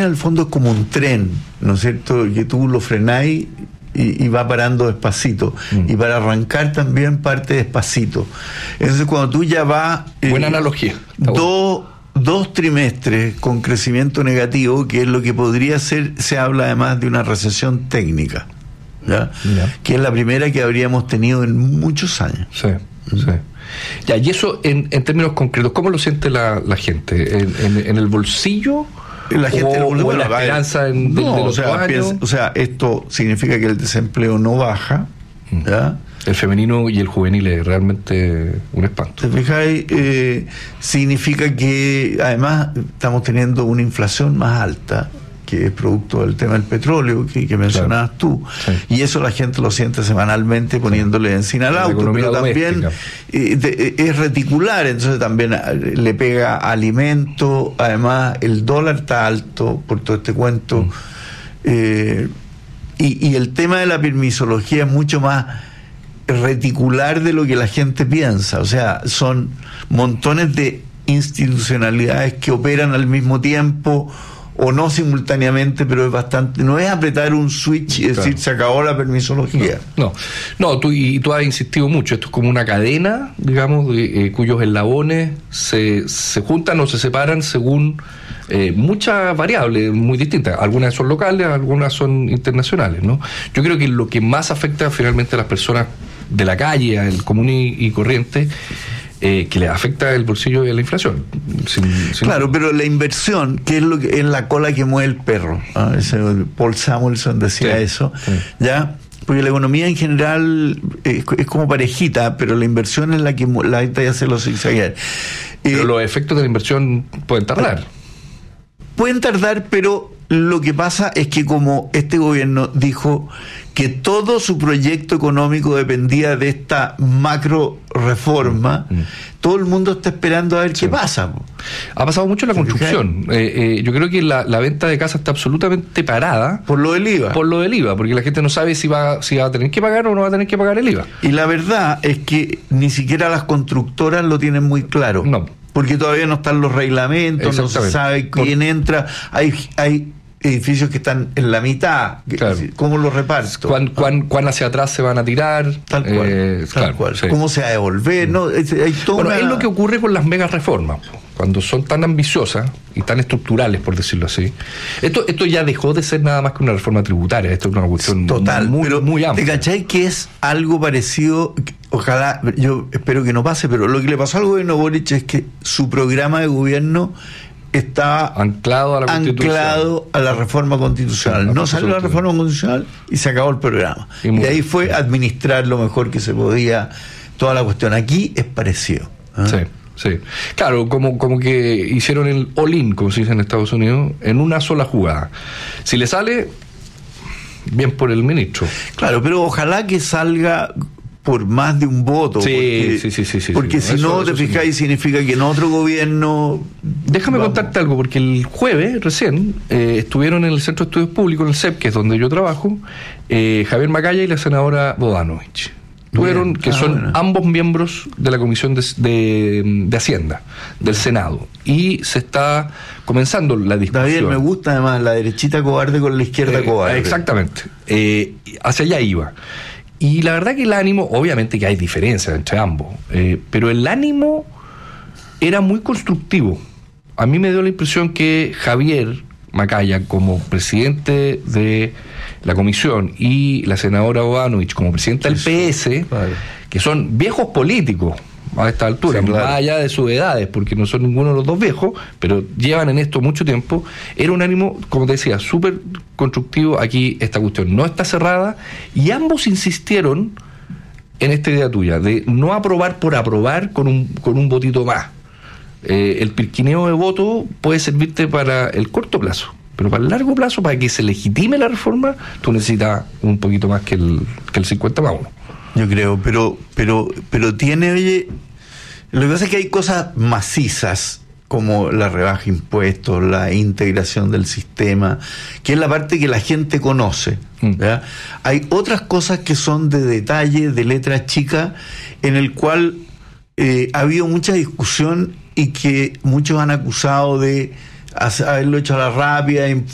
en el fondo es como un tren, ¿no es cierto? Que tú lo frenáis y va parando despacito. Y para arrancar también parte despacito. Entonces cuando tú ya vas... Buena analogía. Dos trimestres con crecimiento negativo, que es lo que podría ser, se habla además de una recesión técnica, ¿ya? Que es la primera que habríamos tenido en muchos años. Sí. Ya, y eso en términos concretos, ¿cómo lo siente la gente? ¿En el bolsillo? La gente o en la esperanza del otro año? O sea, esto significa que el desempleo no baja, ¿ya? El femenino y el juvenil es realmente un espanto. ¿Te fijáis? Significa que además estamos teniendo una inflación más alta, que es producto del tema del petróleo que mencionabas tú. Sí. Y eso la gente lo siente semanalmente poniéndole encima al auto, pero también es reticular, entonces también le pega alimento. Además el dólar está alto por todo este cuento. Y el tema de la permisología es mucho más reticular de lo que la gente piensa. O sea, son montones de institucionalidades que operan al mismo tiempo o no simultáneamente, pero es bastante, no es apretar un switch y decir se acabó la permisología. No, tú has insistido mucho, esto es como una cadena, digamos, cuyos eslabones se juntan o se separan según muchas variables muy distintas. Algunas son locales, algunas son internacionales, ¿no? Yo creo que lo que más afecta finalmente a las personas de la calle, al común y corriente, que le afecta el bolsillo de la inflación. Claro, pero la inversión, que es lo que es la cola que mueve el perro, ¿no? Paul Samuelson decía eso, ¿ya? Porque la economía en general es como parejita, pero la inversión es la que ya se lo zigzaguear. Pero los efectos de la inversión pueden tardar. Pueden tardar, pero lo que pasa es que como este gobierno dijo que todo su proyecto económico dependía de esta macro reforma, todo el mundo está esperando a ver qué pasa. Ha pasado mucho en la construcción. Yo creo que la venta de casa está absolutamente parada. Por lo del IVA. Porque la gente no sabe si va a tener que pagar o no va a tener que pagar el IVA. Y la verdad es que ni siquiera las constructoras lo tienen muy claro. No. Porque todavía no están los reglamentos, no se sabe quién entra. Hay edificios que están en la mitad. Claro. ¿Cómo los reparto? ¿Cuán hacia atrás se van a tirar? Tal cual. Sí. ¿Cómo se va a devolver? No, es lo que ocurre con las megas reformas. Cuando son tan ambiciosas y tan estructurales, por decirlo así. Esto ya dejó de ser nada más que una reforma tributaria. Esto es una cuestión total, muy amplia. ¿Te cachai que es algo parecido? Ojalá, yo espero que no pase, pero lo que le pasó al gobierno Boric es que su programa de gobierno estaba anclado a la reforma constitucional. No salió la reforma constitucional y se acabó el programa. Y ahí fue administrar lo mejor que se podía toda la cuestión. Aquí es parecido. Sí. Claro, como que hicieron el all-in, como se dice en Estados Unidos, en una sola jugada. Si le sale, bien por el ministro. Claro, pero ojalá que salga por más de un voto. Sí. Porque si no, te fijáis, significa que en otro gobierno... Déjame contarte algo, porque el jueves recién estuvieron en el Centro de Estudios Públicos, en el CEP, que es donde yo trabajo, Javier Macaya y la senadora Bodanovich. Son ambos miembros de la Comisión de Hacienda del Senado, y se está comenzando la discusión. Está bien, me gusta además la derechita cobarde con la izquierda cobarde. Exactamente, hacia allá iba. Y la verdad que el ánimo, obviamente que hay diferencias entre ambos, pero el ánimo era muy constructivo. A mí me dio la impresión que Javier Macaya, como presidente de la comisión, y la senadora Bodanovich como presidenta del PS, que son viejos políticos a esta altura, más allá de sus edades, porque no son ninguno de los dos viejos, pero llevan en esto mucho tiempo. Era un ánimo, como te decía, súper constructivo. Aquí esta cuestión no está cerrada, y ambos insistieron en esta idea tuya de no aprobar por aprobar con un votito más. El pirquineo de voto puede servirte para el corto plazo, pero para el largo plazo, para que se legitime la reforma, tú necesitas un poquito más que el 50-1. Yo creo, pero tiene, oye, lo que pasa es que hay cosas macizas como la rebaja de impuestos, la integración del sistema, que es la parte que la gente conoce, ¿verdad? Hay otras cosas que son de detalle, de letra chica, en el cual ha habido mucha discusión y que muchos han acusado de haberlo hecho a la rápida,